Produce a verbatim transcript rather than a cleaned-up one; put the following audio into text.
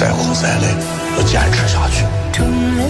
再苦再累，要坚持下去。